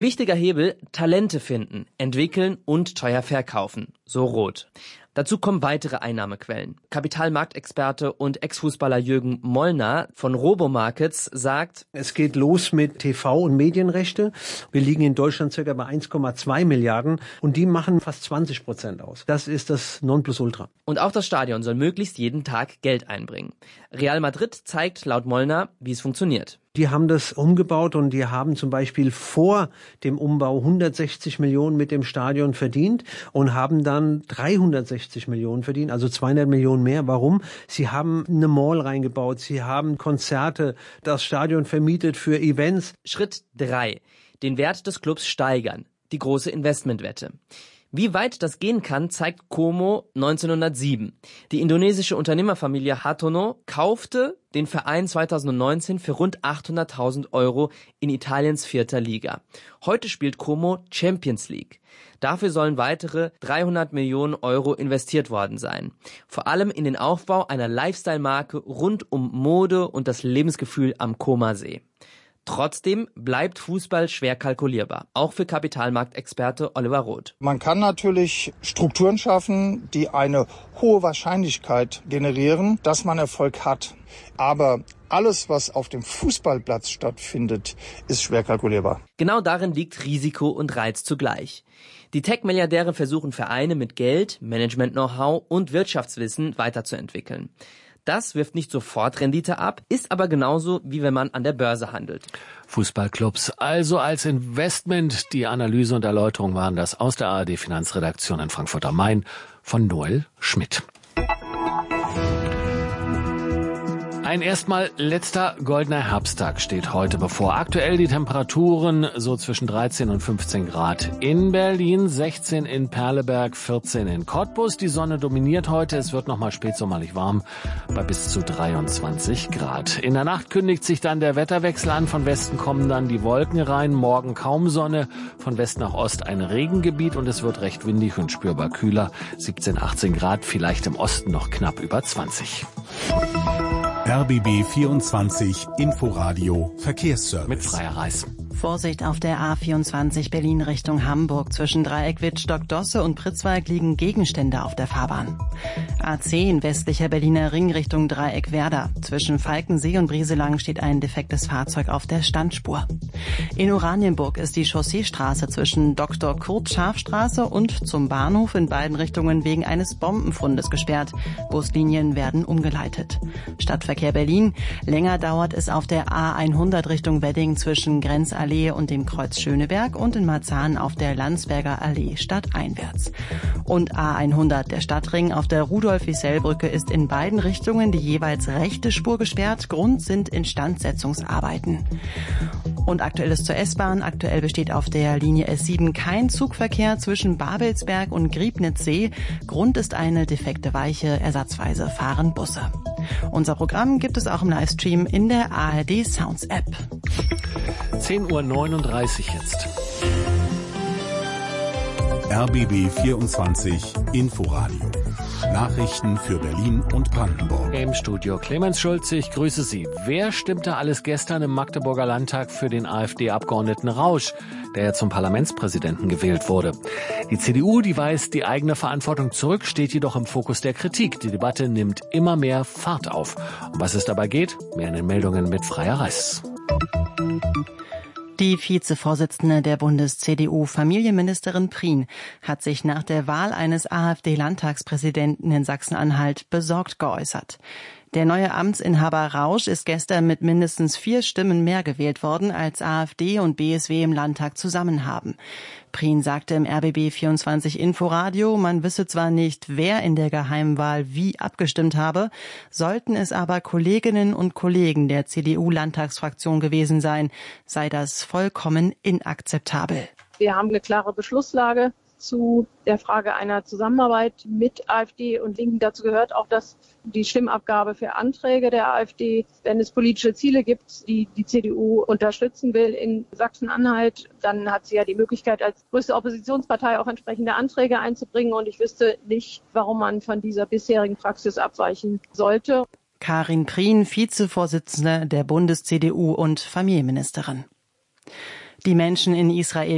Wichtiger Hebel: Talente finden, entwickeln und teuer verkaufen, so Roth. Dazu kommen weitere Einnahmequellen. Kapitalmarktexperte und Ex-Fußballer Jürgen Mollner von Robomarkets sagt: Es geht los mit TV- und Medienrechte. Wir liegen in Deutschland circa bei 1,2 Milliarden und die machen fast 20% aus. Das ist das Nonplusultra. Und auch das Stadion soll möglichst jeden Tag Geld einbringen. Real Madrid zeigt laut Mollner, wie es funktioniert. Die haben das umgebaut und die haben zum Beispiel vor dem Umbau 160 Millionen mit dem Stadion verdient und haben dann 360 Millionen verdient, also 200 Millionen mehr. Warum? Sie haben eine Mall reingebaut, sie haben Konzerte, das Stadion vermietet für Events. Schritt 3. Den Wert des Clubs steigern. Die große Investmentwette. Wie weit das gehen kann, zeigt Como 1907. Die indonesische Unternehmerfamilie Hartono kaufte den Verein 2019 für rund 800.000 Euro in Italiens 4. Liga. Heute spielt Como Champions League. Dafür sollen weitere 300 Millionen Euro investiert worden sein. Vor allem in den Aufbau einer Lifestyle-Marke rund um Mode und das Lebensgefühl am Comer-See. Trotzdem bleibt Fußball schwer kalkulierbar, auch für Kapitalmarktexperte Oliver Roth. Man kann natürlich Strukturen schaffen, die eine hohe Wahrscheinlichkeit generieren, dass man Erfolg hat. Aber alles, was auf dem Fußballplatz stattfindet, ist schwer kalkulierbar. Genau darin liegt Risiko und Reiz zugleich. Die Tech-Milliardäre versuchen Vereine mit Geld, Management-Know-how und Wirtschaftswissen weiterzuentwickeln. Das wirft nicht sofort Rendite ab, ist aber genauso, wie wenn man an der Börse handelt. Fußballclubs also als Investment. Die Analyse und Erläuterung waren das aus der ARD-Finanzredaktion in Frankfurt am Main von Noel Schmidt. Ein erstmal letzter goldener Herbsttag steht heute bevor. Aktuell die Temperaturen so zwischen 13 und 15 Grad in Berlin, 16 in Perleberg, 14 in Cottbus. Die Sonne dominiert heute. Es wird nochmal spätsommerlich warm bei bis zu 23 Grad. In der Nacht kündigt sich dann der Wetterwechsel an. Von Westen kommen dann die Wolken rein. Morgen kaum Sonne. Von West nach Ost ein Regengebiet und es wird recht windig und spürbar kühler. 17, 18 Grad, vielleicht im Osten noch knapp über 20. RBB 24 Inforadio Verkehrsservice. Mit Freier Reis. Vorsicht auf der A24 Berlin Richtung Hamburg. Zwischen Dreieck-Wittstock-Dosse und Pritzwalk liegen Gegenstände auf der Fahrbahn. A10 westlicher Berliner Ring Richtung Dreieck-Werder. Zwischen Falkensee und Brieselang steht ein defektes Fahrzeug auf der Standspur. In Oranienburg ist die Chausseestraße zwischen Dr. Kurt-Scharf-Straße und zum Bahnhof in beiden Richtungen wegen eines Bombenfundes gesperrt. Buslinien werden umgeleitet. Stadtverkehr Berlin. Länger dauert es auf der A100 Richtung Wedding zwischen Grenzallee und dem Kreuz Schöneberg und in Marzahn auf der Landsberger Allee stadteinwärts. Und A100, der Stadtring auf der Rudolf-Wiesel-Brücke, ist in beiden Richtungen die jeweils rechte Spur gesperrt. Grund sind Instandsetzungsarbeiten. Und Aktuelles zur S-Bahn. Aktuell besteht auf der Linie S7 kein Zugverkehr zwischen Babelsberg und Griebnitzsee. Grund ist eine defekte Weiche. Ersatzweise fahren Busse. Unser Programm gibt es auch im Livestream in der ARD Sounds App. 10:39 Uhr jetzt. RBB 24 Inforadio. Nachrichten für Berlin und Brandenburg. Im Studio Clemens Schulze, ich grüße Sie. Wer stimmte alles gestern im Magdeburger Landtag für den AfD-Abgeordneten Rausch, der ja zum Parlamentspräsidenten gewählt wurde? Die CDU, die weist die eigene Verantwortung zurück, steht jedoch im Fokus der Kritik. Die Debatte nimmt immer mehr Fahrt auf. Um was es dabei geht, mehr in den Meldungen mit Freier Reis. Die Vizevorsitzende der Bundes-CDU, Familienministerin Prien, hat sich nach der Wahl eines AfD-Landtagspräsidenten in Sachsen-Anhalt besorgt geäußert. Der neue Amtsinhaber Rausch ist gestern mit mindestens 4 Stimmen mehr gewählt worden, als AfD und BSW im Landtag zusammen haben. Prien sagte im RBB 24 Inforadio, man wisse zwar nicht, wer in der Geheimwahl wie abgestimmt habe, sollten es aber Kolleginnen und Kollegen der CDU-Landtagsfraktion gewesen sein, sei das vollkommen inakzeptabel. Wir haben eine klare Beschlusslage zu der Frage einer Zusammenarbeit mit AfD und Linken. Dazu gehört auch, dass die Stimmabgabe für Anträge der AfD, wenn es politische Ziele gibt, die die CDU unterstützen will in Sachsen-Anhalt, dann hat sie ja die Möglichkeit, als größte Oppositionspartei auch entsprechende Anträge einzubringen. Und ich wüsste nicht, warum man von dieser bisherigen Praxis abweichen sollte. Karin Prien, Vizevorsitzende der Bundes-CDU und Familienministerin. Die Menschen in Israel